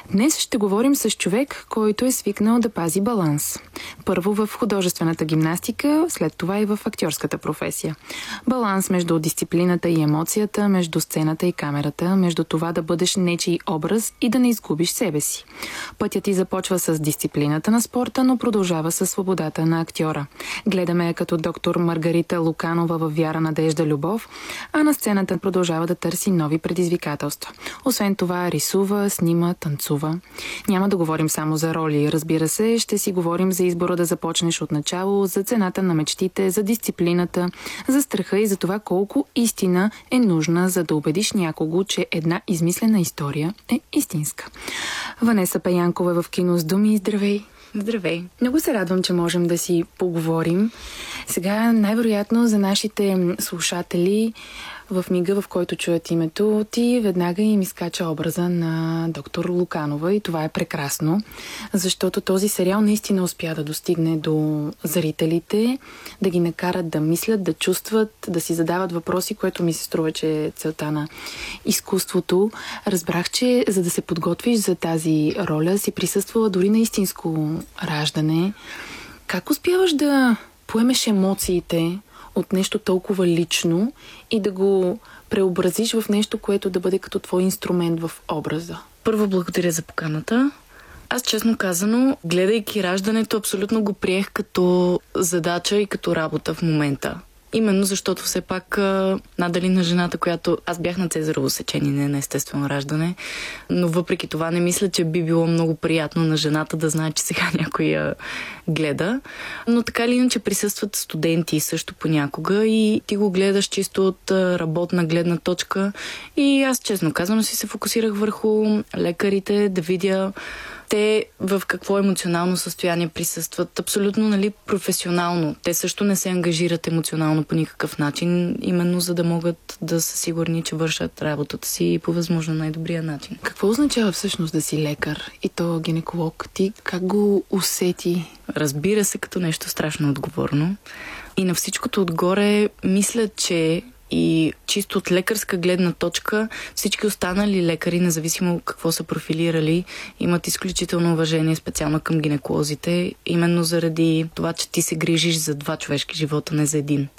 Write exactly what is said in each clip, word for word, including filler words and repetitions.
Днес ще говорим с човек, който е свикнал да пази баланс. Първо в художествената гимнастика, след това и в актьорската професия. Баланс между дисциплината и емоцията, между сцената и камерата, между това да бъдеш нечий образ и да не изгубиш себе си. Пътят ти започва с дисциплината на спорта, но продължава със свободата на актьора. Гледаме я като доктор Маргарита Луканова във Вяра, надежда, любов, а на сцената продължава да търси нови предизвикателства. Освен това, рисува, снима, танцува. Няма да говорим само за роли, разбира се, ще си говорим за избора да започнеш от начало, за цената на мечтите, за дисциплината, за страха и за това колко истина е нужна, за да убедиш някого, че една измислена история е истинска. Ванеса Пеянкова в Кино с думи. Здравей! Здравей! Много се радвам, че можем да си поговорим. Сега най-вероятно за нашите слушатели в мига, в който чуят името ти, веднага им изкача образа на доктор Луканова и това е прекрасно, защото този сериал наистина успя да достигне до зрителите, да ги накарат да мислят, да чувстват, да си задават въпроси, което ми се струва, че е целта на изкуството. Разбрах, че за да се подготвиш за тази роля, си присъствала дори на истинско раждане. Как успяваш да поемеш емоциите от нещо толкова лично и да го преобразиш в нещо, което да бъде като твой инструмент в образа? Първо благодаря за поканата. Аз, честно казано, гледайки раждането, абсолютно го приех като задача и като работа в момента. Именно защото все пак надали на жената, която... Аз бях на цезарово сечение, не на естествено раждане, но въпреки това не мисля, че би било много приятно на жената да знае, че сега някой я гледа. Но така или иначе присъстват студенти също понякога и ти го гледаш чисто от работна гледна точка. И аз, честно казано, си се фокусирах върху лекарите, да видя те в какво емоционално състояние присъстват. Абсолютно, нали, професионално. Те също не се ангажират емоционално по никакъв начин, именно за да могат да са сигурни, че вършат работата си по възможно най-добрия начин. Какво означава всъщност да си лекар и то гинеколог? Ти как го усети? Разбира се, като нещо страшно отговорно. И на всичкото отгоре мисля, че и чисто от лекарска гледна точка всички останали лекари, независимо какво са профилирали, имат изключително уважение специално към гинеколозите, именно заради това, че ти се грижиш за два човешки живота, не за един.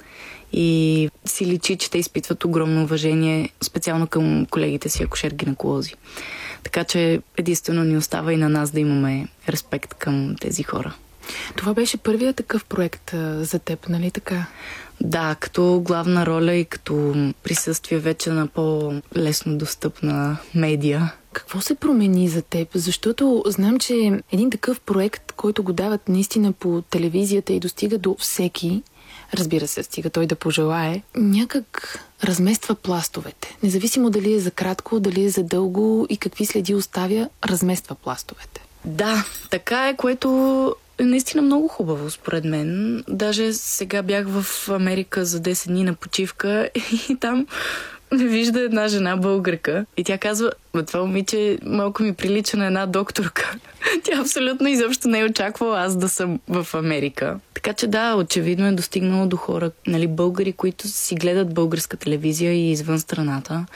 И си личи, че те изпитват огромно уважение специално към колегите си акушер-гинеколози. Така че единствено ни остава и на нас да имаме респект към тези хора. Това беше първият такъв проект а, за теб, нали така? Да, като главна роля и като присъствие вече на по-лесно достъпна медия. Какво се промени за теб? Защото знам, че един такъв проект, който го дават наистина по телевизията и достига до всеки, разбира се, стига той да пожелае, някак размества пластовете. Независимо дали е за кратко, дали е за дълго и какви следи оставя, размества пластовете. Да, така е, което е наистина много хубаво, според мен. Даже сега бях в Америка за десет дни на почивка и там ме вижда една жена българка и тя казва: това момиче малко ми прилича на една докторка. Тя абсолютно изобщо не е очаквала аз да съм в Америка. Така че да, очевидно е достигнало до хора, нали, българи, които си гледат българска телевизия и извън страната.